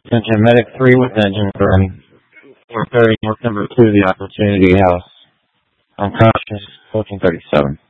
Attention, Medic 3 with engine burning. 430 North number 2, the Opportunity House. Unconscious, 1437.